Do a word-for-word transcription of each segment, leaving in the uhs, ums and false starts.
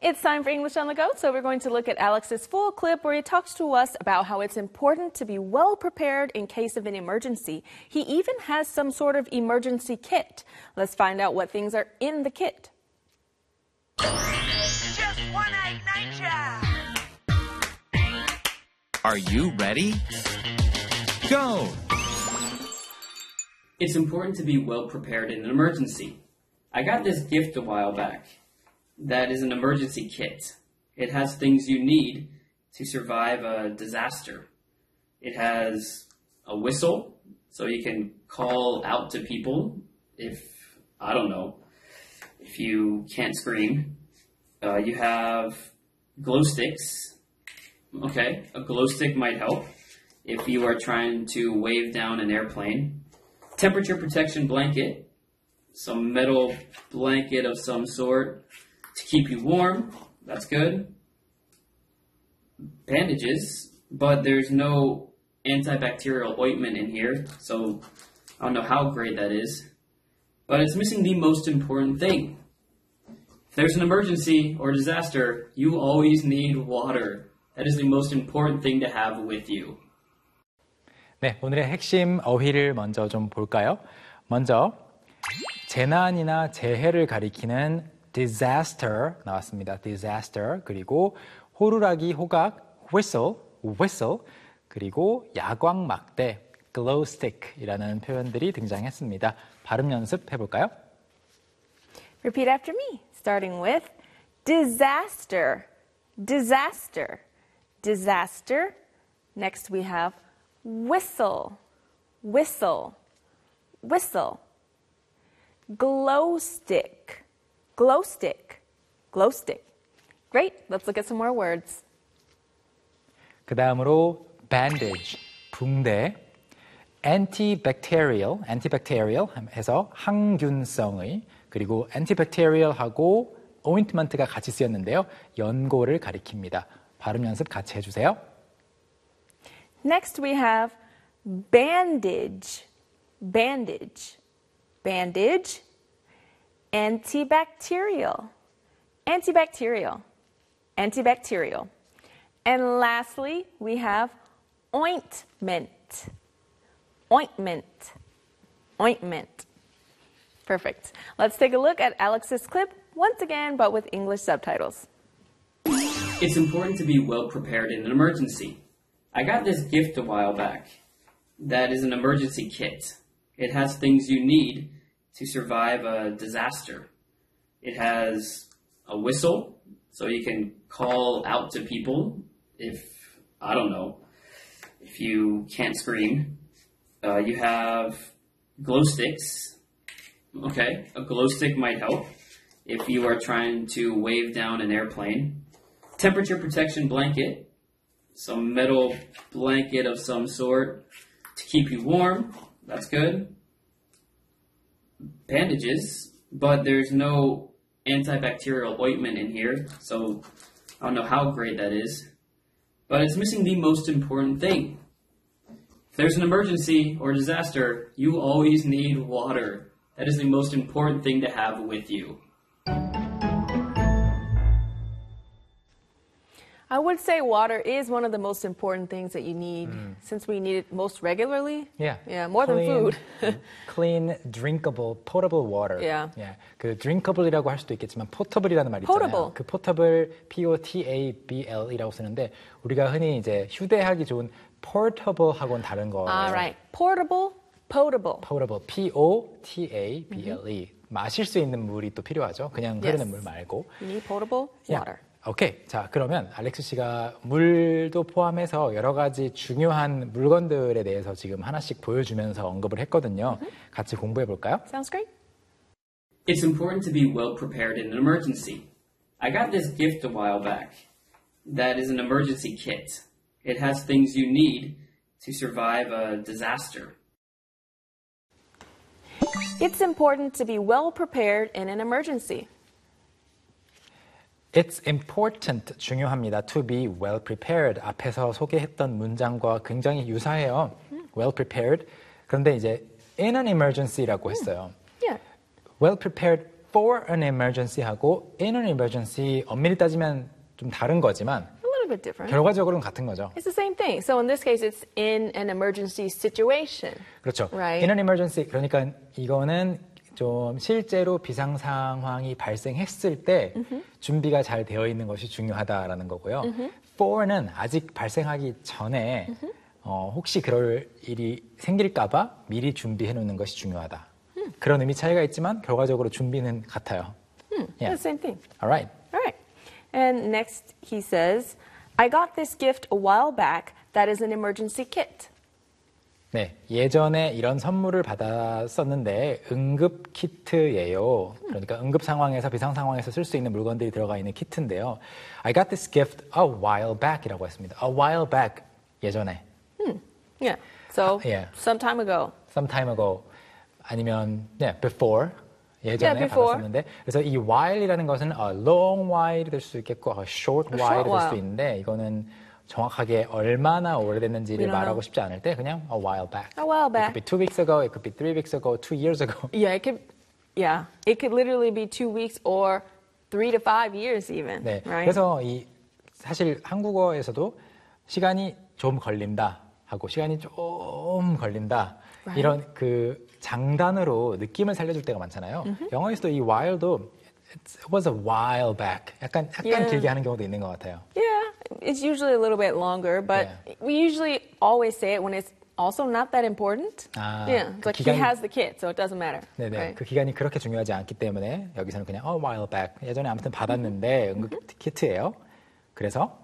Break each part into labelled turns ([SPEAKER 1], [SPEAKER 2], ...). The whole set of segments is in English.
[SPEAKER 1] It's time for English on the Go, so we're going to look at Alex's full clip where he talks to us about how it's important to be well prepared in case of an emergency. He even has some sort of emergency kit. Let's find out what things are in the kit.
[SPEAKER 2] Just one egg nature.
[SPEAKER 3] Are you ready? Go!
[SPEAKER 4] It's important to be well prepared in an emergency. I got this gift a while back. That is an emergency kit. It has things you need to survive a disaster. It has a whistle, so you can call out to people if, I don't know, if you can't scream. Uh, you have glow sticks. Okay, a glow stick might help if you are trying to wave down an airplane. Temperature protection blanket, some metal blanket of some sort to keep you warm. That's good. Bandages, but there's no antibacterial ointment in here, so I don't know how great that is. But it's missing the most important thing. If there's an emergency or disaster, you always need water. That is the most important thing to have with you.
[SPEAKER 5] 네, 오늘의 핵심 어휘를 먼저 좀 볼까요? 먼저 재난이나 재해를 가리키는 disaster 나왔습니다. disaster. 그리고 호루라기, 호각, whistle, whistle. 그리고 야광 막대, glow stick이라는 표현들이 등장했습니다. 발음 연습 해볼까요?
[SPEAKER 1] Repeat after me, starting with disaster, disaster, disaster. Next we have whistle, whistle, whistle. Glow stick, glow stick, glow stick. Great, let's look at some more words.
[SPEAKER 5] 그 다음으로 bandage, 붕대, antibacterial, antibacterial 해서 항균성의, 그리고 antibacterial하고 ointment가 같이 쓰였는데요. 연고를 가리킵니다. 발음 연습 같이 해주세요.
[SPEAKER 1] Next we have bandage, bandage, bandage, antibacterial, antibacterial, antibacterial. And lastly, we have ointment, ointment, ointment. Perfect. Let's take a look at Alex's clip once again, but with English subtitles.
[SPEAKER 4] It's important to be well prepared in an emergency. I got this gift a while back. That is an emergency kit. It has things you need to survive a disaster. It has a whistle, so you can call out to people if, I don't know, if you can't scream. Uh, you have glow sticks. Okay, a glow stick might help if you are trying to wave down an airplane. Temperature protection blanket, some metal blanket of some sort to keep you warm. That's good. Bandages, but there's no antibacterial ointment in here, so I don't know how great that is. But it's missing the most important thing. If there's an emergency or disaster, you always need water. That is the most important thing to have with you.
[SPEAKER 1] I would say water is one of the most important things that you need mm. since we need it most regularly.
[SPEAKER 5] Yeah.
[SPEAKER 1] Yeah, more
[SPEAKER 5] clean,
[SPEAKER 1] than food.
[SPEAKER 5] clean, drinkable, potable water.
[SPEAKER 1] Yeah.
[SPEAKER 5] yeah. 그 drinkable이라고 할 수도 있겠지만 potable이라는 말이 있잖아요.
[SPEAKER 1] Potable.
[SPEAKER 5] 그 potable, P O T A B L이라고 쓰는데 우리가 흔히 이제 휴대하기 좋은 portable하고는 다른 거예요.
[SPEAKER 1] All right. Portable, potable.
[SPEAKER 5] potable, P O T A B L E. Mm-hmm. 마실 수 있는 물이 또 필요하죠. 그냥 흐르는
[SPEAKER 1] yes.
[SPEAKER 5] 물 말고.
[SPEAKER 1] You need potable water.
[SPEAKER 5] Yeah. 오케이. 자, 그러면 알렉스 씨가 물도 포함해서 여러 가지 중요한 물건들에 대해서 지금 하나씩 보여주면서 언급을 했거든요. Mm-hmm. 같이 공부해 볼까요?
[SPEAKER 1] Sounds great.
[SPEAKER 4] It's important to be well prepared in an emergency. I got this gift a while back. That is an emergency kit. It has things you need to survive a disaster.
[SPEAKER 1] It's important to be well prepared in an emergency.
[SPEAKER 5] It's important, 중요합니다. To be well prepared. 앞에서 소개했던 문장과 굉장히 유사해요. 음. Well prepared. 그런데 이제 in an emergency라고 했어요.
[SPEAKER 1] Yeah.
[SPEAKER 5] Well prepared for an emergency하고 in an emergency 엄밀히 따지면 좀 다른 거지만
[SPEAKER 1] A little bit different.
[SPEAKER 5] 결과적으로는 같은 거죠.
[SPEAKER 1] It's the same thing. So in this case, it's in an emergency situation.
[SPEAKER 5] 그렇죠.
[SPEAKER 1] Right.
[SPEAKER 5] In an emergency 그러니까 이거는 좀 실제로 비상 상황이 발생했을 때 mm-hmm. 준비가 잘 되어 있는 것이 중요하다라는 거고요. Mm-hmm. for는 아직 발생하기 전에 mm-hmm. 어, 혹시 그럴 일이 생길까봐 미리 준비해 놓는 것이 중요하다. Mm. 그런 의미 차이가 있지만 결과적으로 준비는 같아요.
[SPEAKER 1] Mm. Yeah. The same thing.
[SPEAKER 5] All right.
[SPEAKER 1] All right. And next he says, I got this gift a while back that is an emergency kit.
[SPEAKER 5] 네, 예전에 이런 선물을 받았었는데 응급 키트예요. 그러니까 응급 상황에서 비상 상황에서 쓸 수 있는 물건들이 들어가 있는 키트인데요. I got this gift a while back이라고 했습니다. A while back, 예전에.
[SPEAKER 1] Hmm. Yeah. So,
[SPEAKER 5] 아, yeah.
[SPEAKER 1] some time ago.
[SPEAKER 5] Some time ago. 아니면 yeah, before. 예전에
[SPEAKER 1] yeah, before.
[SPEAKER 5] 받았었는데 그래서 이 while이라는 것은 a long while 될 수 있겠고 a short
[SPEAKER 1] a
[SPEAKER 5] while
[SPEAKER 1] short
[SPEAKER 5] 될 수 있는데 이거는 정확하게 얼마나 오래됐는지를 말하고 싶지 않을 때 그냥 a while back.
[SPEAKER 1] A while back.
[SPEAKER 5] It could be two weeks ago, it could be three weeks ago, two years ago.
[SPEAKER 1] Yeah, it could. Yeah, it could literally be two weeks or three to five years even.
[SPEAKER 5] 네,
[SPEAKER 1] right?
[SPEAKER 5] 그래서 이 사실 한국어에서도 시간이 좀 걸린다 하고 시간이 좀 걸린다
[SPEAKER 1] Right.
[SPEAKER 5] 이런 그 장단으로 느낌을 살려줄 때가 많잖아요.
[SPEAKER 1] Mm-hmm.
[SPEAKER 5] 영어에서도 이 while도 it was a while back 약간 약간
[SPEAKER 1] Yeah.
[SPEAKER 5] 길게 하는 경우도 있는 것 같아요.
[SPEAKER 1] Yeah, it's usually a little bit longer, but
[SPEAKER 5] Yeah.
[SPEAKER 1] we usually always say it when it's also not that important.
[SPEAKER 5] 아,
[SPEAKER 1] yeah, it's
[SPEAKER 5] 그
[SPEAKER 1] like
[SPEAKER 5] 기간이-
[SPEAKER 1] he has the kit, so it doesn't matter.
[SPEAKER 5] 네네.
[SPEAKER 1] Right?
[SPEAKER 5] 그 기간이 그렇게 중요하지 않기 때문에 여기서는 그냥 a while back 예전에 아무튼 받았는데
[SPEAKER 1] Mm-hmm.
[SPEAKER 5] 응급 키트예요. 그래서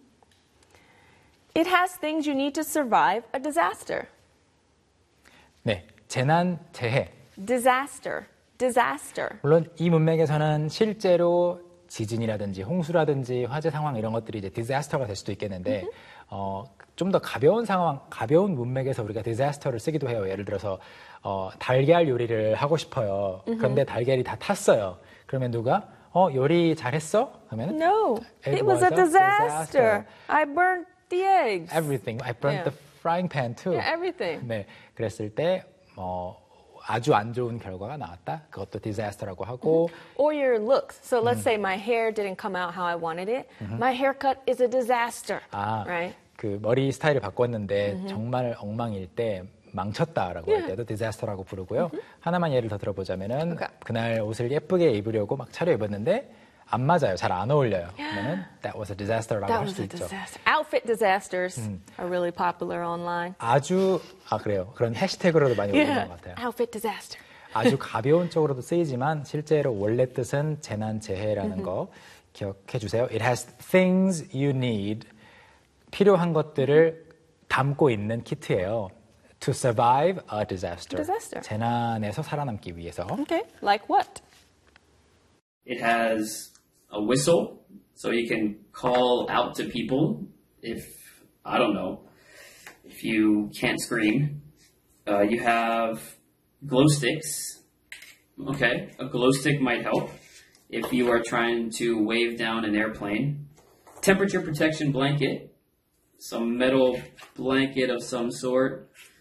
[SPEAKER 1] It has things you need to survive a disaster.
[SPEAKER 5] 네 재난 재해.
[SPEAKER 1] Disaster. Disaster.
[SPEAKER 5] 물론 이 문맥에서는 실제로 지진이라든지 홍수라든지 화재 상황 이런 것들이 이제 디자스터가 될 수도 있겠는데 어, 좀 더 가벼운 상황, 가벼운 문맥에서 우리가 디자스터를 쓰기도 해요. 예를 들어서 어, 달걀 요리를 하고 싶어요. 그런데 달걀이 다 탔어요. 그러면 누가 어 요리 잘했어? 하면
[SPEAKER 1] No,
[SPEAKER 5] It
[SPEAKER 1] it, was,
[SPEAKER 5] was
[SPEAKER 1] a
[SPEAKER 5] a
[SPEAKER 1] disaster.
[SPEAKER 5] disaster.
[SPEAKER 1] I burnt the eggs.
[SPEAKER 5] everything. I burnt
[SPEAKER 1] Yeah.
[SPEAKER 5] the frying pan too.
[SPEAKER 1] Yeah, everything.
[SPEAKER 5] 네, 그랬을 때 어, 아주 안 좋은 결과가 나왔다. 그것도 디자스터라고 하고
[SPEAKER 1] Or your looks. So let's say my hair didn't come out how I wanted it. My haircut is a disaster.
[SPEAKER 5] 아,
[SPEAKER 1] Right?
[SPEAKER 5] 그 머리 스타일을 바꿨는데 정말 엉망일 때 망쳤다라고 할 때도 디자스터라고 부르고요. 하나만 예를 더 들어보자면은
[SPEAKER 1] Okay.
[SPEAKER 5] 그날 옷을 예쁘게 입으려고 막 차려입었는데 안 맞아요. 잘 안 어울려요. 그러면은 that was a disaster라고
[SPEAKER 1] That
[SPEAKER 5] 할
[SPEAKER 1] was
[SPEAKER 5] 수
[SPEAKER 1] a
[SPEAKER 5] 있죠.
[SPEAKER 1] disaster. Outfit disasters are really popular online.
[SPEAKER 5] 아주 아 그래요. 그런 해시태그로도 많이 올리는 것 같아요.
[SPEAKER 1] Outfit disaster.
[SPEAKER 5] 아주 가벼운 쪽으로도 쓰이지만 실제로 원래 뜻은 재난 재해라는 거 기억해 주세요. It has things you need. 필요한 것들을 담고 있는 키트예요. To survive a disaster.
[SPEAKER 1] Disaster.
[SPEAKER 5] 재난에서 살아남기 위해서.
[SPEAKER 1] Okay, like what?
[SPEAKER 4] It has a whistle, so you can call out to people if, I don't know, if you can't scream. Uh, you have glow sticks. Okay, a glow stick might help if you are trying to wave down an airplane. Temperature protection blanket, some metal blanket of some sort.